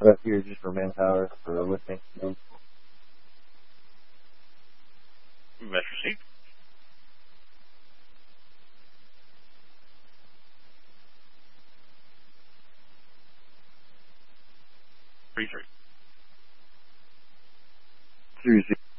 Up here just for manpower for lifting. Mesh receipt. Three. 30.